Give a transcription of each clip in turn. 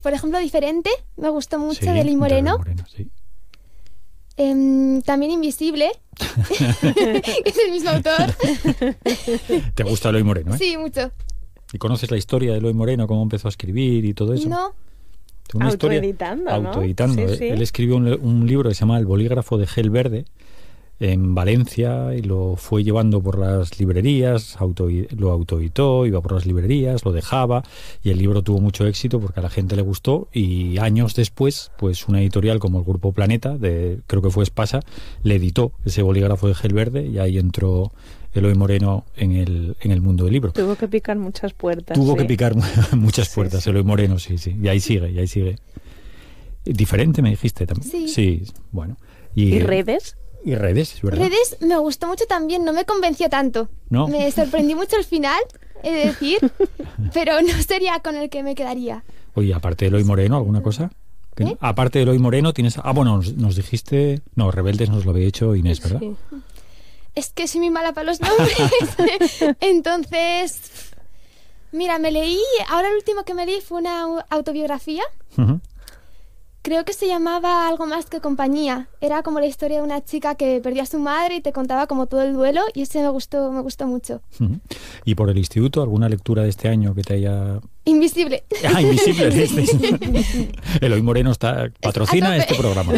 Por ejemplo, Diferente, me gustó mucho, Sí, de Eloy Moreno. Sí. También Invisible, que es el mismo autor. ¿Te gusta Eloy Moreno, Sí, mucho. ¿Y conoces la historia de Eloy Moreno, cómo empezó a escribir y todo eso? No. Una historia Autoeditando, ¿no? Autoeditando. Sí, sí. Él escribió un libro que se llama El bolígrafo de gel verde en Valencia y lo fue llevando por las librerías, lo autoeditó, iba por las librerías, lo dejaba y el libro tuvo mucho éxito porque a la gente le gustó y años después, pues una editorial como el Grupo Planeta, creo que fue Espasa, le editó ese bolígrafo de gel verde y ahí entró Eloy Moreno en el mundo del libro. Tuvo que picar muchas puertas. Tuvo que picar muchas puertas, sí. Eloy Moreno, sí. Y ahí sigue. Diferente, me dijiste también. Sí, bueno. ¿Y Redes? Y Redes, es verdad. Redes me gustó mucho también, no me convenció tanto. ¿No? Me sorprendí mucho el final, he de decir, pero no sería con el que me quedaría. Oye, aparte de Eloy Moreno, ¿alguna cosa? ¿Eh? Aparte de Eloy Moreno, tienes... bueno, nos dijiste... No, Rebeldes nos lo había hecho Inés, ¿verdad? Sí. Es que soy muy mala para los nombres. Entonces, mira, ahora el último que me leí fue una autobiografía. Uh-huh. Creo que se llamaba Algo más que compañía. Era como la historia de una chica que perdió a su madre y te contaba como todo el duelo y ese me gustó mucho. Uh-huh. ¿Y por el instituto, alguna lectura de este año que te haya...? Invisible. Invisible. Eloy Moreno patrocina este programa.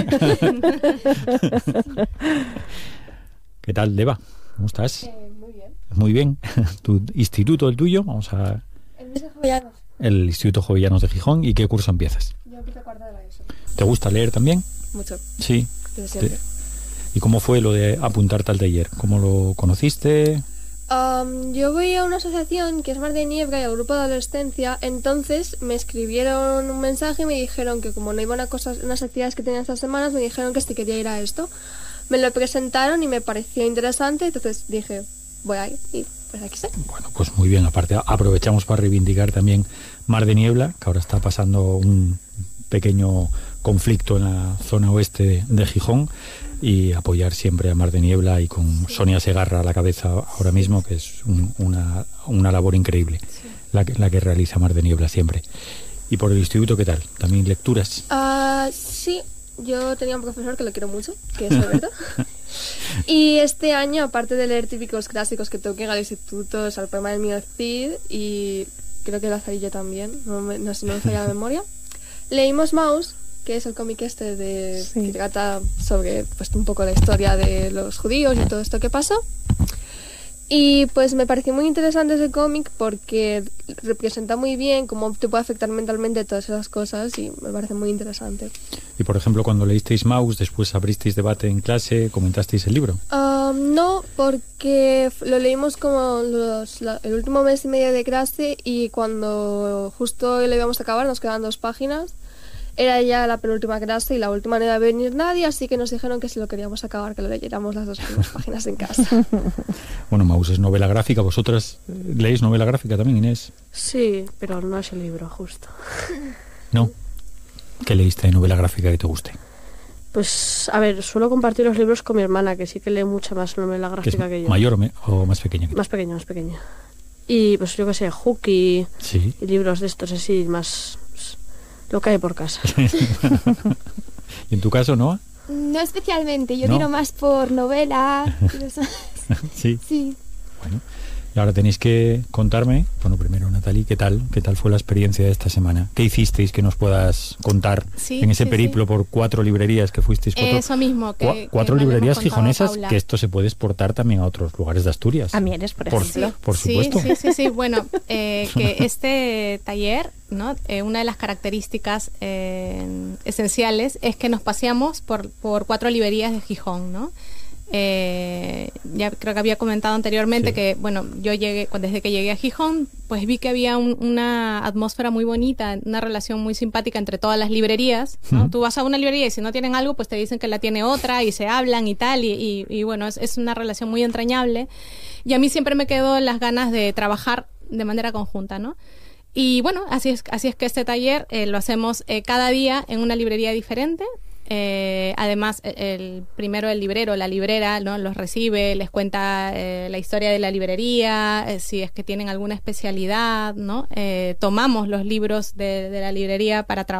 ¿Qué tal, Deva? ¿Cómo estás? Muy bien. Muy bien. ¿Tu instituto, el tuyo? El Instituto Jovellanos de Gijón. ¿Y qué curso empiezas? Yo empiezo cuarto de la ESO. ¿Te gusta leer también? Mucho. Sí. Desde siempre. ¿Y cómo fue lo de apuntarte al taller? ¿Cómo lo conociste? Yo voy a una asociación que es Mar de Niebla y al grupo de adolescencia. Entonces me escribieron un mensaje y me dijeron que como no iba a unas actividades que tenía estas semanas, me dijeron que si quería ir a esto. Me lo presentaron y me pareció interesante, entonces dije, voy a ir y pues aquí estoy. Bueno, pues muy bien. Aparte, aprovechamos para reivindicar también Mar de Niebla, que ahora está pasando un pequeño conflicto en la zona oeste de Gijón, y apoyar siempre a Mar de Niebla y con Sonia Segarra a la cabeza ahora mismo, que es una labor increíble, sí, la que realiza Mar de Niebla siempre. ¿Y por el instituto qué tal? ¿También lecturas? Sí. Yo tenía un profesor que lo quiero mucho, que es Alberto. Y este año, aparte de leer típicos clásicos que tengo que ir al instituto, es el poema del mío Cid y creo que el Lazarillo también, no me falla la memoria. Leímos Maus, que es el cómic que trata sobre pues un poco la historia de los judíos y todo esto que pasó. Y pues me pareció muy interesante ese cómic porque representa muy bien cómo te puede afectar mentalmente todas esas cosas y me parece muy interesante. Y por ejemplo, cuando leísteis Maus, después abristeis debate en clase, ¿comentasteis el libro? No, porque lo leímos como el último mes y medio de clase y cuando justo lo íbamos a acabar nos quedaban 2 páginas. Era ya la penúltima clase y la última no iba a venir nadie, así que nos dijeron que si lo queríamos acabar, que lo leyéramos las 2 primeras páginas en casa. Bueno, Maus es novela gráfica. ¿Vosotras leéis novela gráfica también, Inés? Sí, pero no es el libro, justo. ¿No? ¿Qué leíste de novela gráfica que te guste? Pues, a ver, suelo compartir los libros con mi hermana, que sí que lee mucha más novela gráfica que yo. ¿Mayor o más pequeña? Más pequeña. Y pues yo que sé, Hook y libros de estos así, más... lo que hay por casa. ¿Y en tu caso, Noa? No especialmente, yo tiro más por novela. Sí. Sí. Bueno, y ahora tenéis que contarme, bueno, primero Natalie, ¿qué tal fue la experiencia de esta semana? ¿Qué hicisteis que nos puedas contar en ese periplo por 4 librerías que fuisteis? Eso mismo. 4 librerías gijonesas, que esto se puede exportar también a otros lugares de Asturias. A Mieres, por ejemplo. Por supuesto. Sí. Bueno, que este taller, ¿no? Una de las características esenciales es que nos paseamos por 4 librerías de Gijón, ¿no? Ya creo que había comentado anteriormente que, bueno, yo desde que llegué a Gijón, pues vi que había una atmósfera muy bonita, una relación muy simpática entre todas las librerías, ¿no? Tú vas a una librería y si no tienen algo, pues te dicen que la tiene otra y se hablan y tal, y bueno, es una relación muy entrañable, y a mí siempre me quedó las ganas de trabajar de manera conjunta, ¿no? Y bueno, así es que este taller lo hacemos cada día en una librería diferente. Además, el librero, la librera, ¿no? Los recibe, les cuenta la historia de la librería, si es que tienen alguna especialidad, ¿no? Tomamos los libros de la librería para trabajar